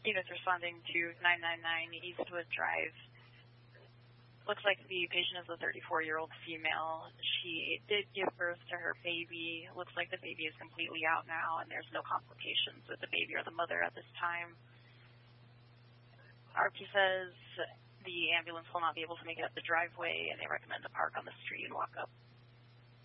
units responding to 999 Eastwood Drive. Looks like the patient is a 34-year-old female. She did give birth to her baby. Looks like the baby is completely out now, and there's no complications with the baby or the mother at this time. RP says the ambulance will not be able to make it up the driveway, and they recommend to park on the street and walk up.